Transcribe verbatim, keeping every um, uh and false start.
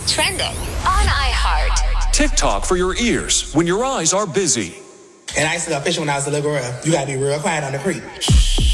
Trending on iHeart. TikTok for your ears when your eyes are busy. And I used to go fishing when I was a little girl. You gotta be real quiet on the creek.